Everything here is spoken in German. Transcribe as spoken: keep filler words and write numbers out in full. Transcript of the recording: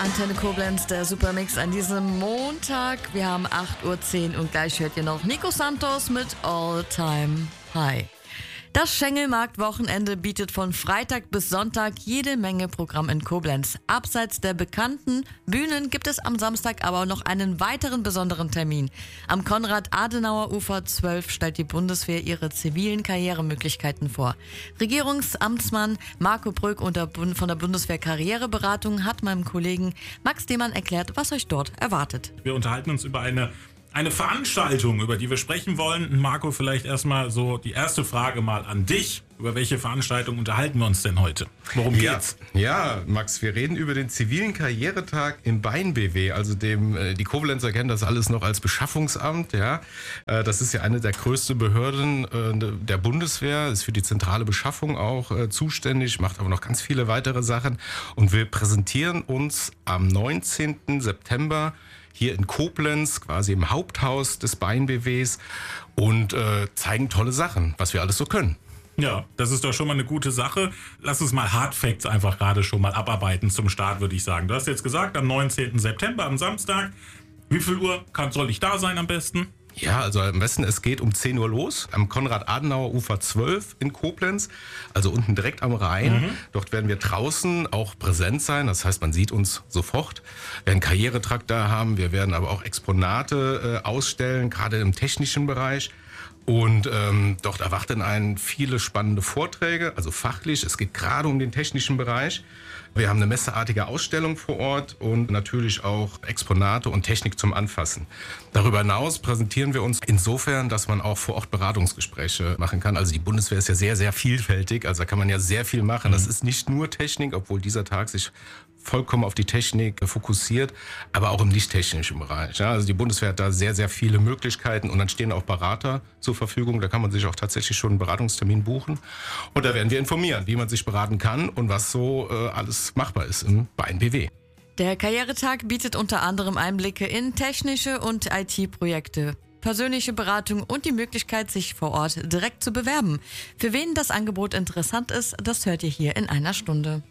Antenne Koblenz, der Supermix an diesem Montag. Wir haben acht Uhr zehn und gleich hört ihr noch Nico Santos mit All Time High. Das Schengelmarkt-Wochenende bietet von Freitag bis Sonntag jede Menge Programm in Koblenz. Abseits der bekannten Bühnen gibt es am Samstag aber noch einen weiteren besonderen Termin. Am Konrad-Adenauer-Ufer zwölf stellt die Bundeswehr ihre zivilen Karrieremöglichkeiten vor. Regierungsamtsmann Marco Brück von der Bundeswehr Karriereberatung hat meinem Kollegen Max Demann erklärt, was euch dort erwartet. Wir unterhalten uns über eine Eine Veranstaltung, über die wir sprechen wollen. Marco, vielleicht erstmal so die erste Frage mal an dich. Über welche Veranstaltung unterhalten wir uns denn heute? Worum ja, geht's? Ja, Max, wir reden über den zivilen Karrieretag im Bein-B W. Also dem, die Koblenzer kennen das alles noch als Beschaffungsamt. Ja, das ist ja eine der größten Behörden der Bundeswehr, ist für die zentrale Beschaffung auch zuständig, macht aber noch ganz viele weitere Sachen. Und wir präsentieren uns am neunzehnten September hier in Koblenz, quasi im Haupthaus des Bein-B Ws und äh, zeigen tolle Sachen, was wir alles so können. Ja, das ist doch schon mal eine gute Sache. Lass uns mal Hard Facts einfach gerade schon mal abarbeiten zum Start, würde ich sagen. Du hast jetzt gesagt, am neunzehnten September, am Samstag. Wie viel Uhr kann, soll ich da sein am besten? Ja, also am besten, es geht um zehn Uhr los, am Konrad-Adenauer-Ufer zwölf in Koblenz, also unten direkt am Rhein. Mhm. Dort werden wir draußen auch präsent sein, das heißt, man sieht uns sofort. Wir werden einen Karrieretrakt da haben, wir werden aber auch Exponate äh, ausstellen, gerade im technischen Bereich. Und ähm, dort erwarten einen viele spannende Vorträge, also fachlich. Es geht gerade um den technischen Bereich. Wir haben eine messeartige Ausstellung vor Ort und natürlich auch Exponate und Technik zum Anfassen. Darüber hinaus präsentieren wir uns insofern, dass man auch vor Ort Beratungsgespräche machen kann. Also die Bundeswehr ist ja sehr, sehr vielfältig. Also da kann man ja sehr viel machen. Mhm. Das ist nicht nur Technik, obwohl dieser Tag sich vollkommen auf die Technik fokussiert, aber auch im nicht-technischen Bereich. Ja, also die Bundeswehr hat da sehr, sehr viele Möglichkeiten und dann stehen auch Berater zur Verfügung. Da kann man sich auch tatsächlich schon einen Beratungstermin buchen. Und da werden wir informieren, wie man sich beraten kann und was so äh, alles machbar ist im Bein-B W. Der Karrieretag bietet unter anderem Einblicke in technische und I T-Projekte, persönliche Beratung und die Möglichkeit, sich vor Ort direkt zu bewerben. Für wen das Angebot interessant ist, das hört ihr hier in einer Stunde.